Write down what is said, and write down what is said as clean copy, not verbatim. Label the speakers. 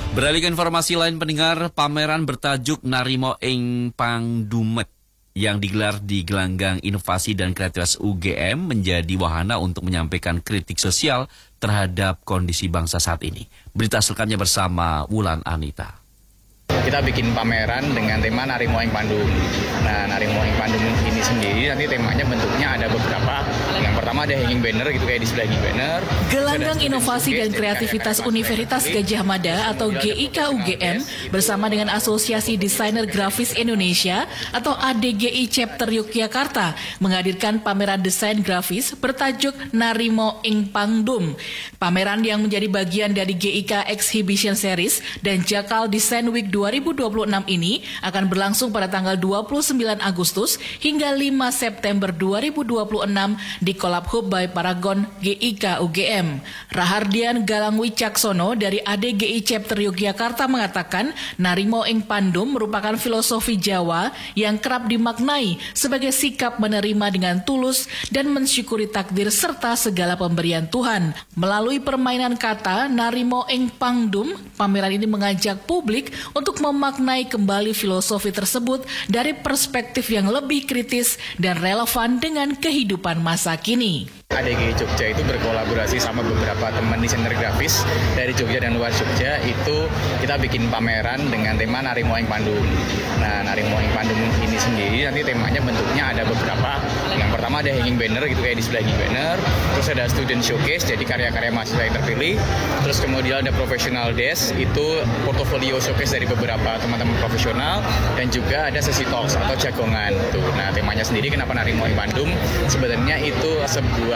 Speaker 1: Beralih ke informasi lain pendengar, pameran bertajuk Narimo ing Pangdumet yang digelar di Gelanggang Inovasi dan Kreativitas UGM menjadi wahana untuk menyampaikan kritik sosial terhadap kondisi bangsa saat ini. Berita selengkapnya bersama Wulan Anita.
Speaker 2: Kita bikin pameran dengan tema Narimo ing Pandum. Nah, Narimo ing Pandum ini sendiri nanti temanya bentuknya ada beberapa. Yang pertama ada hanging banner gitu kayak di sebelah hanging banner.
Speaker 3: Gelanggang Inovasi dan Kreativitas Universitas Gadjah Mada atau GIK UGM bersama dengan Asosiasi Desainer Grafis Indonesia atau ADGI Chapter Yogyakarta menghadirkan pameran desain grafis bertajuk Narimo ing Pangdum. Pameran yang menjadi bagian dari GIK Exhibition Series dan Jakal Design Week 2026 ini akan berlangsung pada tanggal 29 Agustus hingga 5 September 2026 di Collab Hub by Paragon GIK UGM. Rahardian Galang Wicaksono dari ADGI Chapter Yogyakarta mengatakan Narimo ing Pandum merupakan filosofi Jawa yang kerap dimaknai sebagai sikap menerima dengan tulus dan mensyukuri takdir serta segala pemberian Tuhan. Melalui permainan kata Narimo ing Pangdum, pameran ini mengajak publik untuk memaknai kembali filosofi tersebut dari perspektif yang lebih kritis dan relevan dengan kehidupan masa kini.
Speaker 2: ADGI Jogja itu berkolaborasi sama beberapa teman desainer grafis dari Jogja dan luar Jogja. Itu kita bikin pameran dengan tema Narimo ing Pandum. Nah, Narimo ing Pandum ini sendiri nanti temanya bentuknya ada beberapa. Yang pertama ada hanging banner gitu kayak di sebelah hanging banner. Terus ada student showcase, jadi karya-karya mahasiswa yang terpilih. Terus kemudian ada professional desk, itu portofolio showcase dari beberapa teman-teman profesional. Dan juga ada sesi talks atau jagongan. Tuh. Nah, temanya sendiri kenapa Narimo ing Pandum? Sebenarnya itu sebuah